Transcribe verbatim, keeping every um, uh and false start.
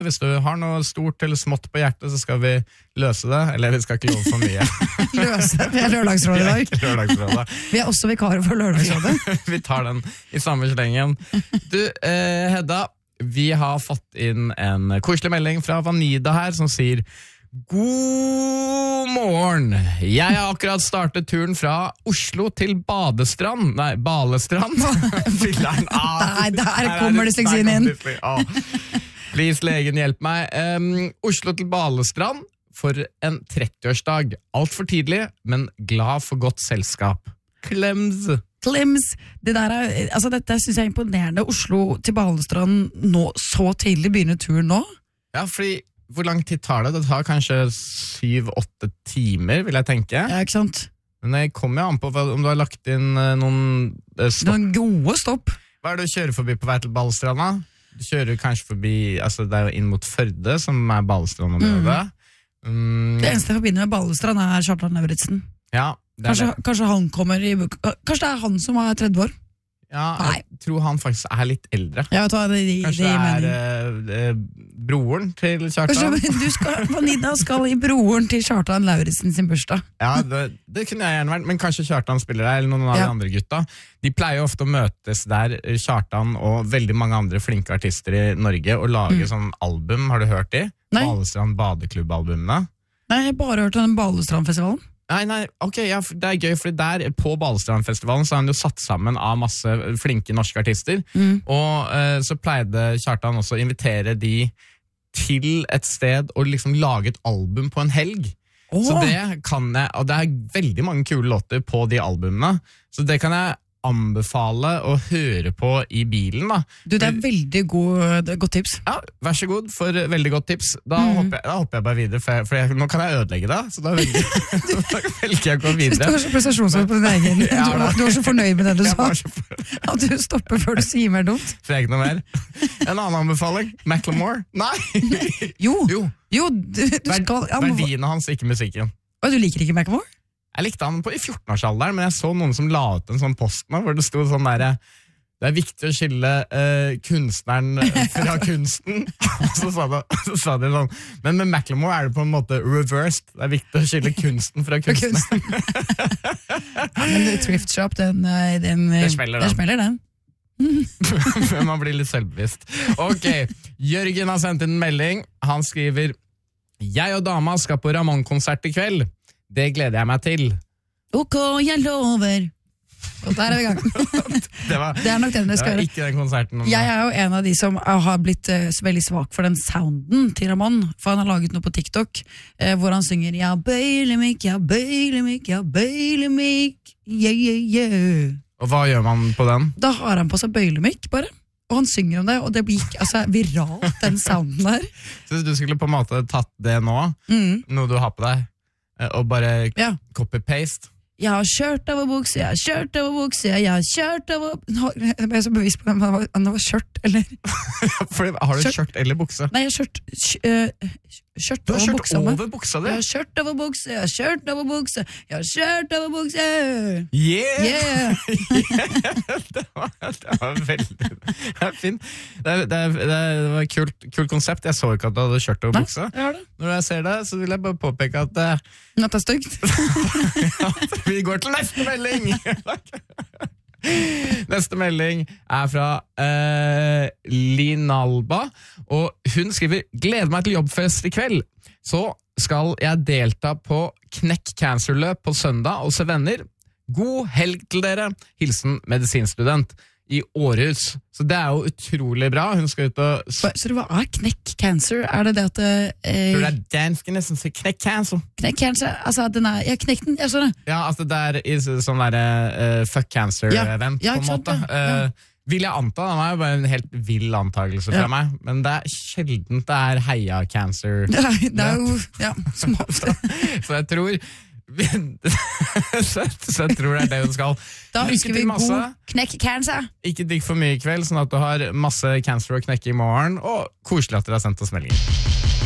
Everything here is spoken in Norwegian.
Hvis du har noe stort eller smått på hjertet, så skal vi løse det. Eller vi skal ikke love for mye. Løse? Vi er lørdagsrådet i dag. Lørdagsrådet. Vi er også vikarer for lørdagsrådet. Vi tar den i samme slengen. Du, eh, Hedda, vi har fått inn en koselig melding fra Vanida her, som sier God morgen! Jeg har akkurat startet turen fra Oslo til Badestrand. Nei, Balestrand. Filleren. Ah, der, der kommer dysleksien inn. Ah. Please, legen, hjelp meg. Um, Oslo til Balestrand for en trettiårsdag. Alt for tidlig, men glad for godt selskap. Klems! Klems! Det der er, altså dette synes jeg er imponerende. Oslo til Balestrand nå, så tidlig begynner turen nå. Ja, fordi hvor lang tid tar det? Det tar kanskje syv-åtte timer, vil jeg tenke. Ja, ikke sant? Men jeg kommer jo an på om du har lagt inn noen stopp. Noen gode stopp. Hva er det du kjører forbi på vei til Balestrand da? Du kjører kanskje forbi, altså det er jo inn mot Førde, som er Balestrand-området. Mm. Mm. Det eneste jeg forbinder med Balestrand er Kjartan Lauritzen. Ja. Det kanskje, det. kanskje han kommer i... Kanskje det er han som er tredje år? Ja, jeg Nei. tror han faktisk er litt eldre. Ja, vet du hva, de, de, Kanskje de, det er eh, broren til Kjartan. Kanskje du skal, Vanida skal i broren til Kjartan Lauritzen sin bursdag. Ja, det, det kunne jeg gjerne vært, men kanskje Kjartan spiller der, eller noen av ja. de andre gutta. De pleier jo ofte å møtes der, Kjartan og veldig mange andre flinke artister i Norge, og lage mm. sånn album, har du hørt de? Nei. Balestrand Badeklubb-albumene. Nei, jeg har bare hørt den Balestrandfestivalen. Nei, nei, ok, ja, det er gøy, for der på Balestrandfestivalen så har han jo satt sammen av masse flinke norske artister, mm. og eh, så pleide Kjartan også å invitere de til et sted og liksom lage et album på en helg. Oh. Så det kan jeg, og det er veldig mange kule låter på de albumene, så det kan jeg anbefale å høre på i bilen da. Du, det er veldig god, godt tips. Ja, vær så god for veldig godt tips. Da, mm. hopper, jeg, da hopper jeg bare videre, for, jeg, for jeg, nå kan jeg ødelegge det, så da velger, da velger jeg å gå videre. Du har så prestasjonshold på din egen. Ja, du, du var så fornøyd med det du sa. For... At du stopper før du sier mer dumt. Så jeg ikke noe mer. En annen anbefaling, Macklemore. Nei! Jo, jo. jo du, du skal... Verdiene hans, ikke musikken. Og du liker ikke Macklemore? Jeg likte han på i fjorten-årsalderen, men jeg så noen som la ut en sånn post nå, hvor det stod sånn der, det er viktig å skille uh, kunstneren fra kunsten. så, sa det, så sa de sånn, men med Macklemore er det på en måte reversed. Det er viktig å skille kunsten fra kunsten. Ja, men Thrift Shop, den, den, det smeller den. Det smeller den. Men man blir litt selvbevisst. Ok, Jørgen har sendt inn en melding. Han skriver, jeg og dama skal på Ramon-konsert i kveld. Det gleder jeg meg til. Ok, jeg lover. Og der er vi i gang. det, var, det er nok den det skal være. Ikke den konserten. Jeg er jo en av de som har blitt uh, veldig svak for den sounden til Ramon, for han har laget noe på TikTok, uh, hvor han synger «Ja, bøylemik, ja, bøylemik, ja, bøylemik, yeah, yeah, yeah». Og hva gjør man på den? Da har han på seg bøylemik, bare. Og han synger om det, og det blir altså, viralt, den sounden der. Så du skulle på en måte tatt det nå, mm. noe du har på deg? Og bare ja. copy-paste. Jeg har kjørt over bukse, jeg har kjørt over bukse, jeg har kjørt over... Jeg ble så bevisst på om det var, det var kjørt, eller... Fordi, har du kjørt, kjørt eller bukse? Nei, jeg har kjørt... Uh, kjørt du har over kjørt buksa, over buksa di? Jeg har kjørt over bukse, jeg har kjørt over bukse, jeg har kjørt over bukse! Yeah! Yeah! yeah. det, var, det var veldig... Det er fint. Det, det, det, det var et kult, kult konsept. Jeg så ikke at du hadde kjørt over buksa. Nei, jeg har det. Når jeg ser det, så vil jeg bare påpeke at... Uh, at det er stygt. ja, vi går til neste melding! Neste melding er fra uh, Linalba, og hun skriver, gleder meg til jobbfest i kveld, så skal jeg delta på Knekk Cancer-løp på søndag og se venner. God helg til dere, hilsen medisinstudent i Århus. Så det er jo utrolig bra. Hun skal ut og... Så, så det var ah, Knekk Cancer? Er det det at... Eh, Tror det er danskene som sier Knekk Cancer? Knekk Cancer, altså den er... Jeg knekk den, jeg så det. Ja, altså det er i sånn der uh, Fuck Cancer-event, ja, ja, på en måte. Sant, ja. Uh, vil jeg anta, det er jo bare en helt vill antagelse fra ja. meg, men det er sjeldent det er Heia Cancer. Det er, det er jo, ja, som ofte. Så jeg tror... så, så jeg tror det er det hun skal. Da ønsker vi masse. God knekk cancer. Ikke digg for mye i kveld, sånn at du har masse cancer å knekke i morgen, og koselig at dere har sendt oss meldinger.